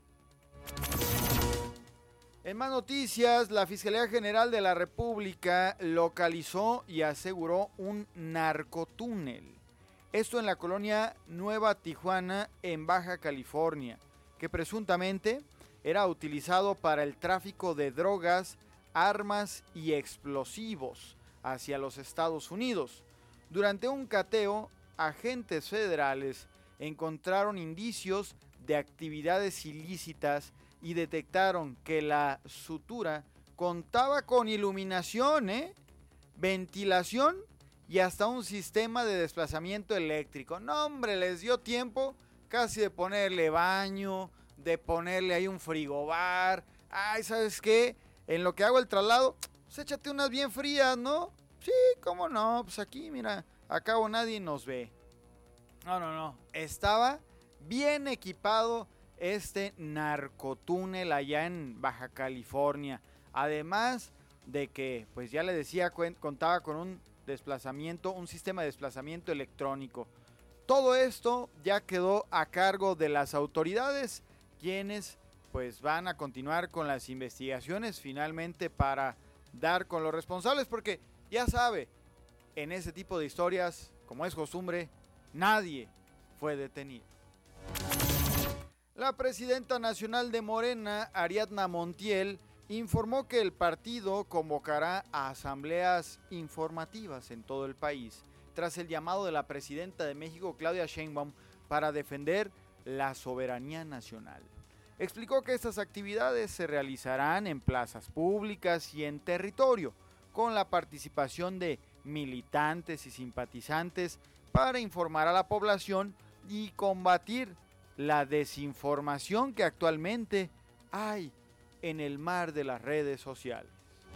En más noticias, la Fiscalía General de la República localizó y aseguró un narcotúnel. Esto en la colonia Nueva Tijuana, en Baja California, que presuntamente era utilizado para el tráfico de drogas, armas y explosivos hacia los Estados Unidos. Durante un cateo, agentes federales encontraron indicios de actividades ilícitas y detectaron que la sutura contaba con iluminación, ventilación y hasta un sistema de desplazamiento eléctrico. No, hombre, les dio tiempo casi de ponerle baño, de ponerle ahí un frigobar. Ay, ¿sabes qué? En lo que hago el traslado, pues échate unas bien frías, ¿no? Sí, ¿cómo no? Pues aquí, mira, acabo nadie nos ve. No. Estaba bien equipado este narcotúnel allá en Baja California. Además de que, pues ya le decía, contaba con un sistema de desplazamiento electrónico. Todo esto ya quedó a cargo de las autoridades, quienes pues van a continuar con las investigaciones finalmente para dar con los responsables, porque ya sabe, en ese tipo de historias, como es costumbre, nadie fue detenido. La presidenta nacional de Morena, Ariadna Montiel, informó que el partido convocará a asambleas informativas en todo el país, tras el llamado de la presidenta de México, Claudia Sheinbaum, para defender la soberanía nacional. Explicó que estas actividades se realizarán en plazas públicas y en territorio, con la participación de militantes y simpatizantes para informar a la población y combatir la desinformación que actualmente hay en el mar de las redes sociales.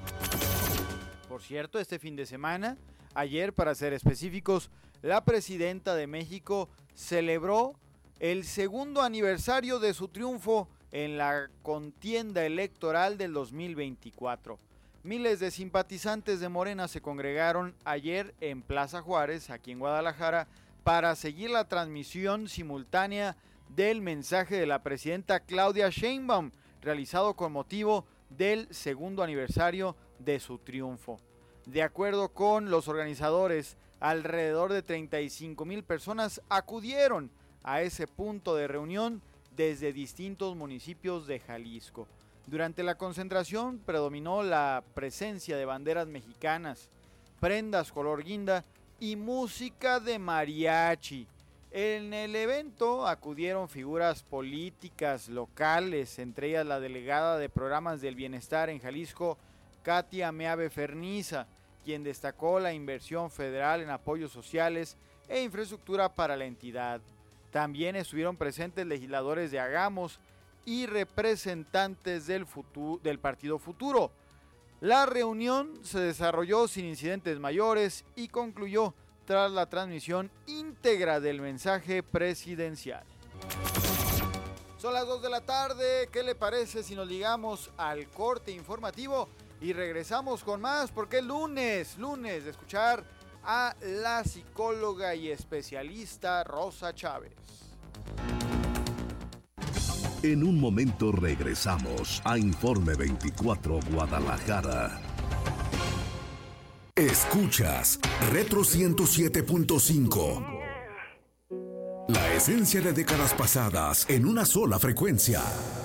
Por cierto, este fin de semana, ayer para ser específicos, la presidenta de México celebró el 2º aniversario de su triunfo en la contienda electoral del 2024. Miles de simpatizantes de Morena se congregaron ayer en Plaza Juárez, aquí en Guadalajara, para seguir la transmisión simultánea del mensaje de la presidenta Claudia Sheinbaum, realizado con motivo del 2º aniversario de su triunfo. De acuerdo con los organizadores, alrededor de 35,000 personas acudieron a ese punto de reunión desde distintos municipios de Jalisco. Durante la concentración predominó la presencia de banderas mexicanas, prendas color guinda y música de mariachi. En el evento acudieron figuras políticas locales, entre ellas la delegada de Programas del Bienestar en Jalisco, Katia Meave Ferniza, quien destacó la inversión federal en apoyos sociales e infraestructura para la entidad. También estuvieron presentes legisladores de Hagamos y representantes del Partido Futuro. La reunión se desarrolló sin incidentes mayores y concluyó tras la transmisión íntegra del mensaje presidencial. Son las 2 de la tarde, ¿qué le parece si nos ligamos al corte informativo y regresamos con más? Porque es lunes de escuchar a la psicóloga y especialista Rosa Chávez. En un momento regresamos a Informe 24 Guadalajara. Escuchas Retro 107.5. La esencia de décadas pasadas en una sola frecuencia.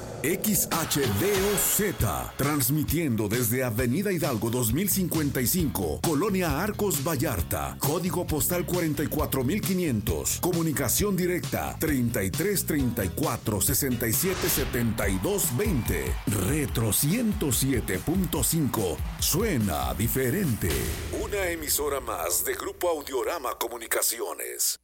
XHDOZ, transmitiendo desde Avenida Hidalgo 2055, Colonia Arcos Vallarta, código postal 44500, comunicación directa 3334 67 72 20. Retro 107.5, suena diferente. Una emisora más de Grupo Audiorama Comunicaciones.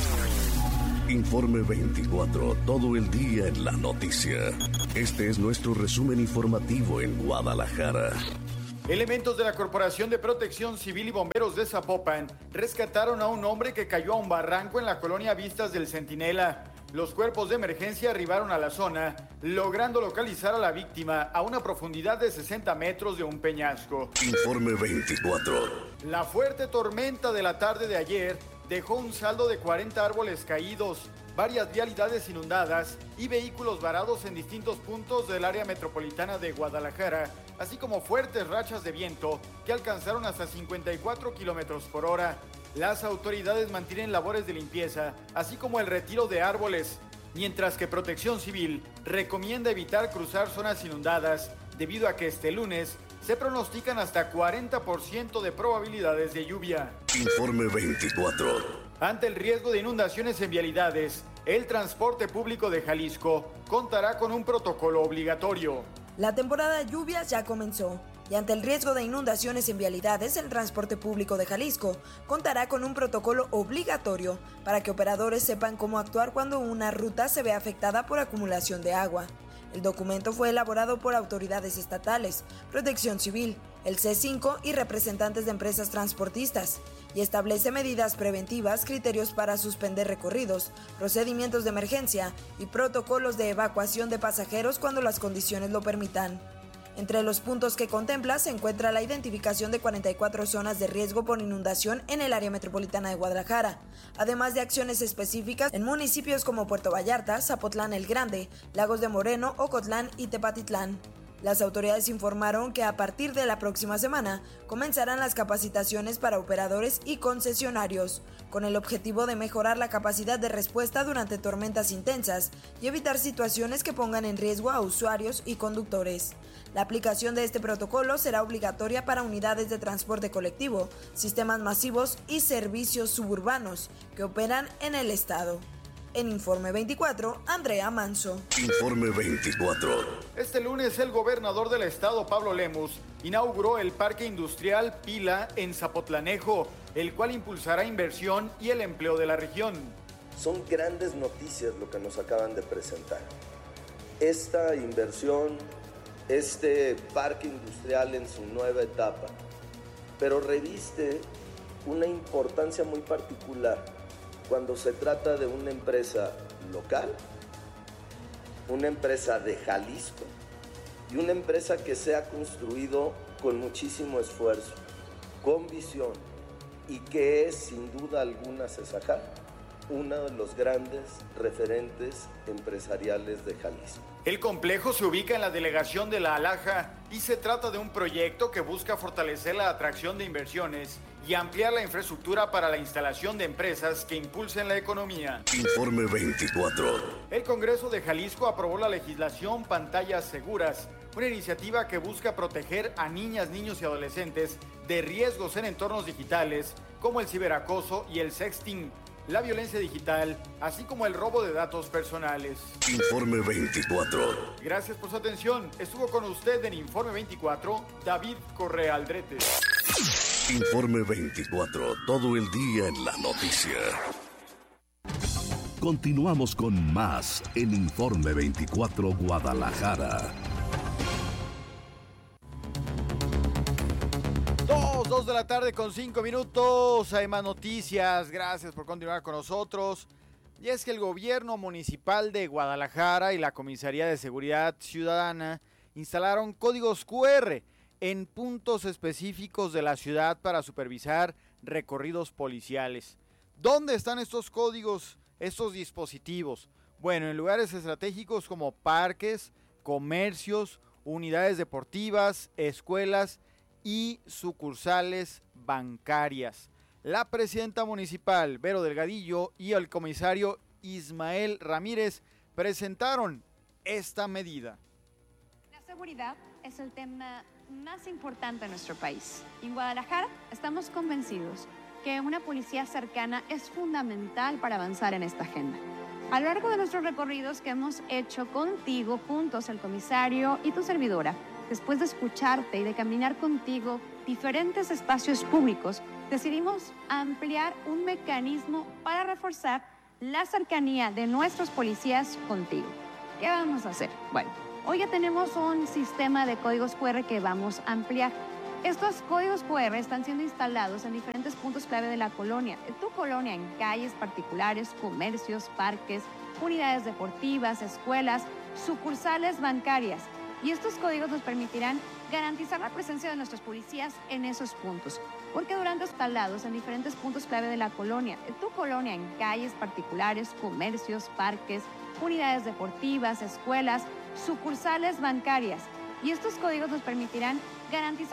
Informe 24, todo el día en la noticia. Este es nuestro resumen informativo en Guadalajara. Elementos de la Corporación de Protección Civil y Bomberos de Zapopan rescataron a un hombre que cayó a un barranco en la colonia Vistas del Centinela. Los cuerpos de emergencia arribaron a la zona, logrando localizar a la víctima a una profundidad de 60 metros de un peñasco. Informe 24. La fuerte tormenta de la tarde de ayer dejó un saldo de 40 árboles caídos, varias vialidades inundadas y vehículos varados en distintos puntos del área metropolitana de Guadalajara, así como fuertes rachas de viento que alcanzaron hasta 54 kilómetros por hora. Las autoridades mantienen labores de limpieza, así como el retiro de árboles, mientras que Protección Civil recomienda evitar cruzar zonas inundadas, debido a que este lunes se pronostican hasta 40% de probabilidades de lluvia. Informe 24. Ante el riesgo de inundaciones en vialidades, el transporte público de Jalisco contará con un protocolo obligatorio. La temporada de lluvias ya comenzó y ante el riesgo de inundaciones en vialidades, el transporte público de Jalisco contará con un protocolo obligatorio para que operadores sepan cómo actuar cuando una ruta se ve afectada por acumulación de agua. El documento fue elaborado por autoridades estatales, Protección Civil, el C5 y representantes de empresas transportistas, y establece medidas preventivas, criterios para suspender recorridos, procedimientos de emergencia y protocolos de evacuación de pasajeros cuando las condiciones lo permitan. Entre los puntos que contempla se encuentra la identificación de 44 zonas de riesgo por inundación en el área metropolitana de Guadalajara, además de acciones específicas en municipios como Puerto Vallarta, Zapotlán el Grande, Lagos de Moreno, Ocotlán y Tepatitlán. Las autoridades informaron que a partir de la próxima semana comenzarán las capacitaciones para operadores y concesionarios, con el objetivo de mejorar la capacidad de respuesta durante tormentas intensas y evitar situaciones que pongan en riesgo a usuarios y conductores. La aplicación de este protocolo será obligatoria para unidades de transporte colectivo, sistemas masivos y servicios suburbanos que operan en el estado. En Informe 24, Andrea Manso. Informe 24. Este lunes el gobernador del estado, Pablo Lemus, inauguró el Parque Industrial Pila en Zapotlanejo, el cual impulsará inversión y el empleo de la región. Son grandes noticias lo que nos acaban de presentar. Esta inversión, este parque industrial en su nueva etapa, pero reviste una importancia muy particular cuando se trata de una empresa local, una empresa de Jalisco y una empresa que se ha construido con muchísimo esfuerzo, con visión y que es sin duda alguna Cesajar, uno de los grandes referentes empresariales de Jalisco. El complejo se ubica en la delegación de La Alaja y se trata de un proyecto que busca fortalecer la atracción de inversiones y ampliar la infraestructura para la instalación de empresas que impulsen la economía. Informe 24. El Congreso de Jalisco aprobó la legislación Pantallas Seguras, una iniciativa que busca proteger a niñas, niños y adolescentes de riesgos en entornos digitales como el ciberacoso y el sexting, la violencia digital, así como el robo de datos personales. Informe 24. Gracias por su atención. Estuvo con usted en Informe 24, David Correa Aldrete. Informe 24, todo el día en la noticia. Continuamos con más en Informe 24 Guadalajara. 2 de la tarde con 5 minutos. Hay más noticias. Gracias por continuar con nosotros. Y es que el gobierno municipal de Guadalajara y la Comisaría de Seguridad Ciudadana instalaron códigos QR en puntos específicos de la ciudad para supervisar recorridos policiales. ¿Dónde están estos códigos, estos dispositivos? Bueno, en lugares estratégicos como parques, comercios, unidades deportivas, escuelas y sucursales bancarias. La presidenta municipal, Vero Delgadillo, y el comisario Ismael Ramírez presentaron esta medida. La seguridad es el tema más importante en nuestro país. En Guadalajara estamos convencidos que una policía cercana es fundamental para avanzar en esta agenda. A lo largo de nuestros recorridos que hemos hecho contigo, juntos, el comisario y tu servidora, después de escucharte y de caminar contigo diferentes espacios públicos, decidimos ampliar un mecanismo para reforzar la cercanía de nuestros policías contigo. ¿Qué vamos a hacer? Bueno, hoy ya tenemos un sistema de códigos QR que vamos a ampliar. Estos códigos QR están siendo instalados en diferentes puntos clave de la colonia. En tu colonia, en calles particulares, comercios, parques, unidades deportivas, escuelas, sucursales bancarias. Y estos códigos nos permitirán garantizar la presencia de nuestros policías en esos puntos, porque durante instalados en diferentes puntos clave de la colonia, en tu colonia, en calles particulares, comercios, parques, unidades deportivas, escuelas, sucursales bancarias. Y estos códigos nos permitirán garantizar